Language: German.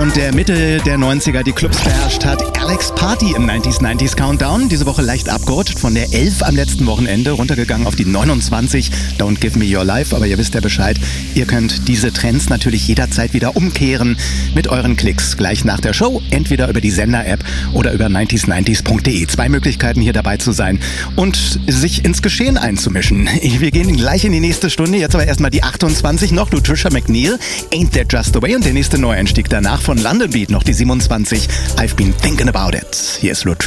Sound der Mitte der 90er die Clubs beherrscht hat. Alex Party im 90s Countdown. Diese Woche leicht abgerutscht, von der 11 am letzten Wochenende runtergegangen auf die 29. Don't Give Me Your Life, aber ihr wisst ja Bescheid. Ihr könnt diese Trends natürlich jederzeit wieder umkehren mit euren Klicks. Gleich nach der Show, entweder über die Sender-App oder über 90s90s.de. 2 Möglichkeiten hier dabei zu sein und sich ins Geschehen einzumischen. Wir gehen gleich in die nächste Stunde. Jetzt aber erstmal die 28 noch. Trisha McNeil, Ain't That Just the Way, und der nächste Neueinstieg danach von London Beat noch die 27. I've Been Thinking About It. Hier ist Lutricia.